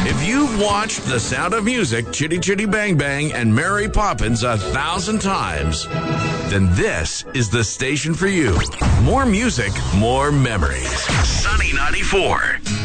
If you've watched The Sound of Music, Chitty Chitty Bang Bang, and Mary Poppins 1,000 times, then this is the station for you. More music, more memories. Sunny 94.